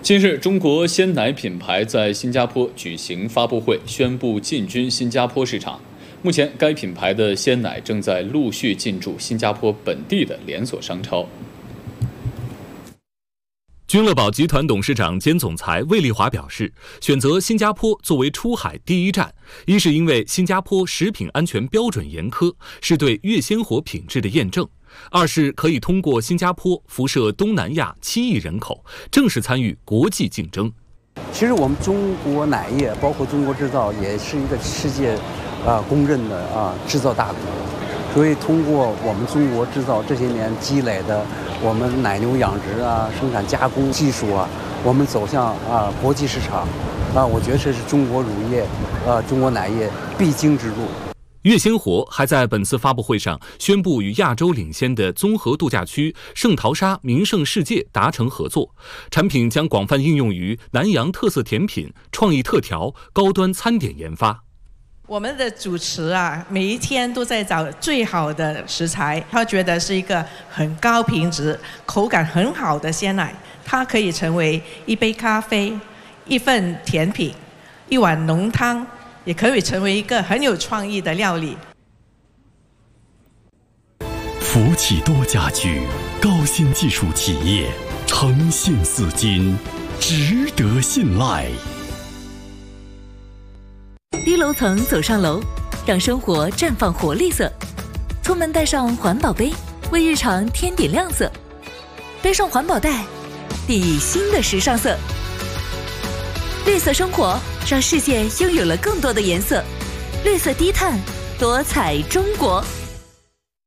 近日，中国鲜奶品牌在新加坡举行发布会，宣布进军新加坡市场。目前，该品牌的鲜奶正在陆续进驻新加坡本地的连锁商超。 君乐宝集团董事长兼总裁魏丽华表示，选择新加坡作为出海第一站，一是因为新加坡食品安全标准严苛，是对越鲜活品质的验证；二是可以通过新加坡辐射东南亚7亿人口，正式参与国际竞争。 其实我们中国奶业，包括中国制造，也是一个世界公认的制造大国。所以通过我们中国制造这些年积累的我们奶牛养殖生产加工技术我们走向国际市场我觉得这是中国乳业中国奶业必经之路。 越鲜活还在本次发布会上宣布与亚洲领先的综合度假区圣淘沙名胜世界达成合作，产品将广泛应用于南洋特色甜品、创意特调、高端餐点研发。 我们的主厨每一天都在找最好的食材，他觉得是一个很高品质、口感很好的鲜奶，它可以成为一杯咖啡、一份甜品、一碗浓汤，也可以成为一个很有创意的料理。 福启多家居高新技术企业，诚信似金，值得信赖。 低楼层走上楼，让生活绽放活力色。出门带上环保杯，为日常添点亮色。背上环保袋，砥砺新的时尚色。绿色生活，让世界拥有了更多的颜色。绿色低碳，多彩中国。